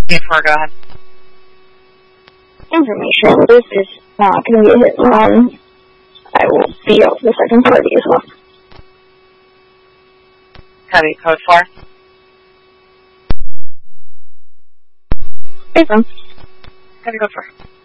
Before, go ahead. Information. This is not going to be a hit and run. I will be out for the second party as well. Copy. Code 4. Hey, from. Copy. Code 4.